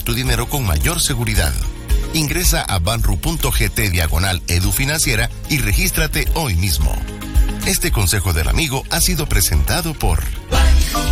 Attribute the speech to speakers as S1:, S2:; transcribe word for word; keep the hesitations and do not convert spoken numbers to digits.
S1: tu dinero con mayor seguridad. Ingresa a banru.gt diagonal edufinanciera y regístrate hoy mismo. Este consejo del amigo ha sido presentado por Banco